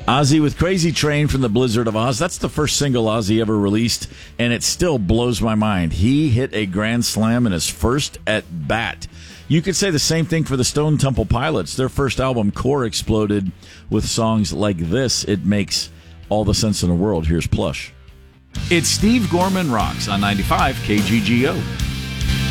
Ozzy with Crazy Train from the Blizzard of Oz. That's the first single Ozzy ever released, and it still blows my mind. He hit a grand slam in his first at bat. You could say the same thing for the Stone Temple Pilots. Their first album, Core, exploded with songs like this. It makes all the sense in the world. Here's Plush. It's Steve Gorman Rocks on 95 KGGO.